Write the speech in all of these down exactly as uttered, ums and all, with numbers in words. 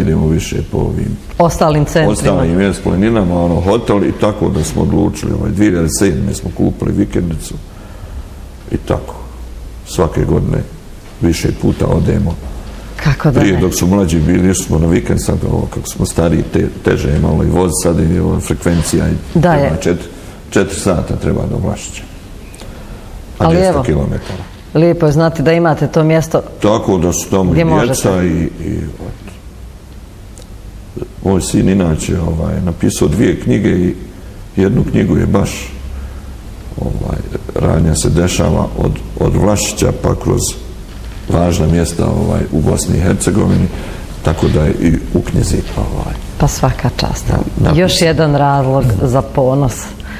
idemo više po ovim ostalim centrima. Ostalim mjesplaninama, ono, hotel i tako da smo odlučili. Ovaj, dvije hiljade sedme smo kupili vikendicu i tako. Svake godine više puta odemo. Kako da Prije ne? dok su mlađi bili, išli smo na vikend, sad ovo, kako smo stariji, te, teže je malo i voz, sad je ova frekvencija i da treba je. Četiri, četiri sata treba do Vlašića. A Ali dvjesto evo, kilometara. lijepo je znati da imate to mjesto Tako da su tamo i djeca i, i od, moj sin inače ovaj, napisao dvije knjige i jednu knjigu je baš ovaj, radnja se dešava od, od Vlašića pa kroz važna mjesta ovaj, u Bosni i Hercegovini, tako da je i u knjizi. Ovaj, Pa svaka čast. Da, Još jedan razlog za ponos.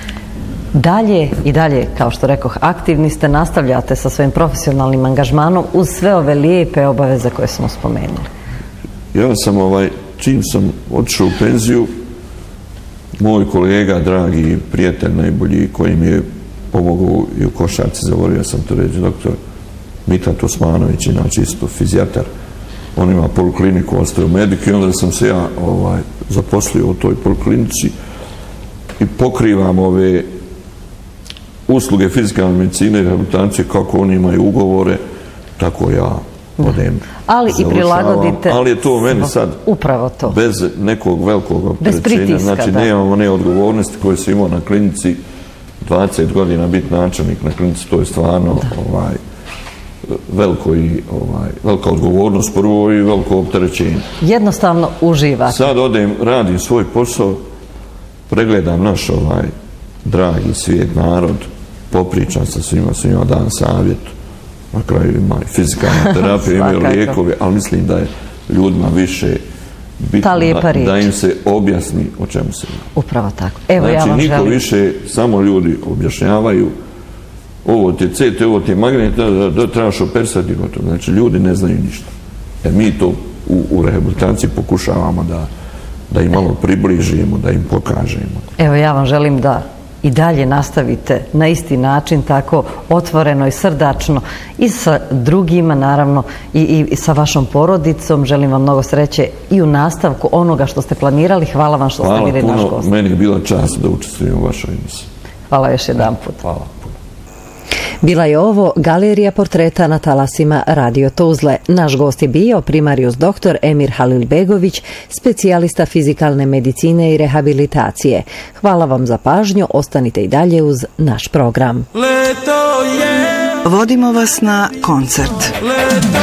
Dalje i dalje, kao što rekoh, aktivni ste, nastavljate sa svojim profesionalnim angažmanom uz sve ove lijepe obaveze koje smo spomenuli. Ja sam, ovaj, čim sam otišao u penziju, moj kolega, dragi prijatelj, najbolji, koji mi je pomogao i u košarci, zaboravio sam to reći, doktor Mitat Osmanović, inače isto fizijatar. On ima polikliniku Osteomedik i onda sam se ja ovaj, zaposlio u toj poliklinici i pokrivam ove usluge fizikalne medicine i rehabilitacije kako oni imaju ugovore, tako ja odem. Ali i prilagodite... Ali je to meni sad upravo to. Bez nekog velikog opterećenja. Bez pritiska, znači, da. nemamo one odgovornosti koje se imao na klinici, dvadeset godina biti načelnik na klinici, to je stvarno ovaj, veliko i, ovaj, velika odgovornost prvo i veliko opterećenje. Jednostavno uživate. Sad odem, radim svoj posao, pregledam naš ovaj dragi svijet, narod, popričam sa svima, svima dan savjet, na kraju ima i fizikalna terapija, imaju lijekovi, ali mislim da je ljudima više bitno da, da im se objasni o čemu se ima. Upravo tako. Evo, znači, ja vam niko želim... više, samo ljudi objašnjavaju ovo ti je C T, ovo ti je magnet, da, da, da trebaš operisati i gotovo. Znači, ljudi ne znaju ništa. E mi to u, u rehabilitaciji pokušavamo da, da im malo približimo, da im pokažemo. Evo, ja vam želim da i dalje nastavite na isti način, tako otvoreno i srdačno i sa drugima, naravno, i, i, i sa vašom porodicom. Želim vam mnogo sreće i u nastavku onoga što ste planirali. Hvala vam što Hvala ste bili puno, naš gost. Meni je bila čast da učestvujem u vašoj emisiji. Hvala još jedan put. Hvala puno. Bila je ovo galerija portreta na talasima Radio Tuzle. Naš gost je bio primarius doktor Emir Halilbegović, specijalista fizikalne medicine i rehabilitacije. Hvala vam za pažnju, ostanite i dalje uz naš program. Vodimo vas na koncert.